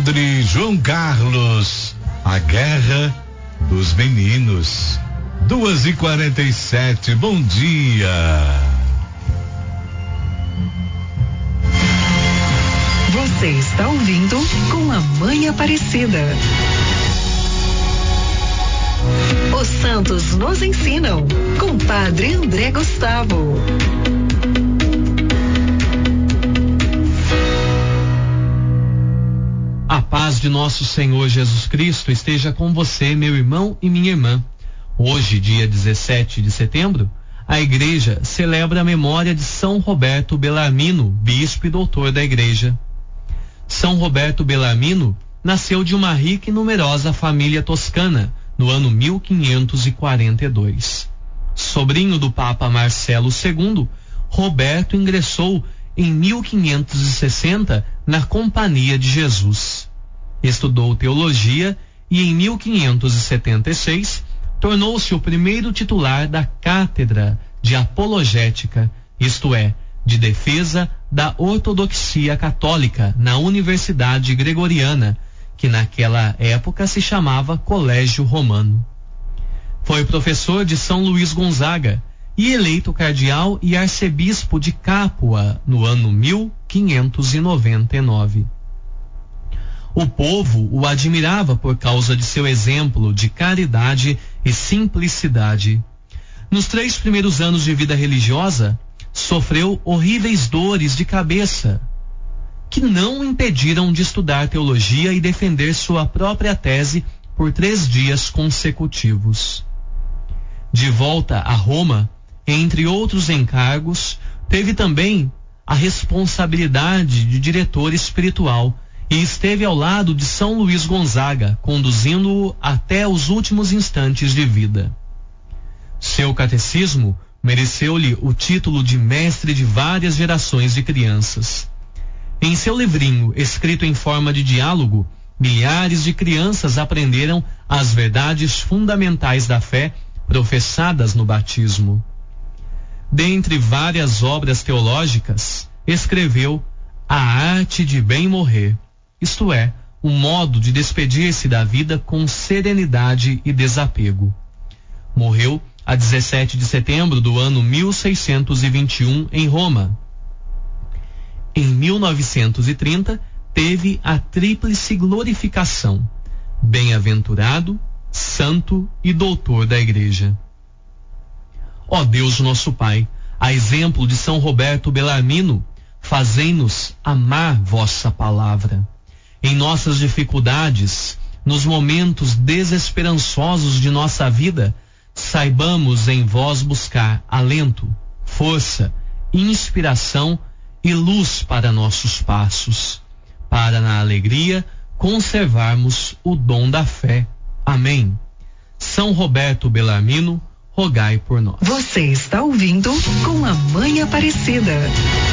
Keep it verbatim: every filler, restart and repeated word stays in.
Padre João Carlos, a guerra dos meninos. Duas e quarenta e sete, bom dia. Você está ouvindo Com a Mãe Aparecida. Os santos nos ensinam, com Padre André Gustavo. A paz de nosso Senhor Jesus Cristo esteja com você, meu irmão e minha irmã. Hoje, dia dezessete de setembro, a Igreja celebra a memória de São Roberto Bellarmino, bispo e doutor da Igreja. São Roberto Bellarmino nasceu de uma rica e numerosa família toscana no ano mil quinhentos e quarenta e dois. Sobrinho do Papa Marcelo segundo, Roberto ingressou em mil quinhentos e sessenta na Companhia de Jesus. Estudou teologia e em mil quinhentos e setenta e seis tornou-se o primeiro titular da Cátedra de Apologética, isto é, de defesa da ortodoxia católica na Universidade Gregoriana, que naquela época se chamava Colégio Romano. Foi professor de São Luís Gonzaga e eleito cardeal e arcebispo de Capua no ano mil quinhentos e noventa e nove. O povo o admirava por causa de seu exemplo de caridade e simplicidade. Nos três primeiros anos de vida religiosa, sofreu horríveis dores de cabeça, que não o impediram de estudar teologia e defender sua própria tese por três dias consecutivos. De volta a Roma, entre outros encargos, teve também a responsabilidade de diretor espiritual e esteve ao lado de São Luís Gonzaga, conduzindo-o até os últimos instantes de vida. Seu catecismo mereceu-lhe o título de mestre de várias gerações de crianças. Em seu livrinho, escrito em forma de diálogo, milhares de crianças aprenderam as verdades fundamentais da fé professadas no batismo. Dentre várias obras teológicas, escreveu A Arte de Bem Morrer, isto é, o modo de despedir-se da vida com serenidade e desapego. Morreu a dezessete de setembro do ano mil seiscentos e vinte e um em Roma. Em mil novecentos e trinta, teve a tríplice glorificação: bem-aventurado, santo e doutor da Igreja. Ó Deus nosso Pai, a exemplo de São Roberto Bellarmino, fazei-nos amar vossa palavra. Em nossas dificuldades, nos momentos desesperançosos de nossa vida, saibamos em vós buscar alento, força, inspiração e luz para nossos passos, para na alegria conservarmos o dom da fé. Amém. São Roberto Bellarmino, rogai por nós. Você está ouvindo Com a Mãe Aparecida.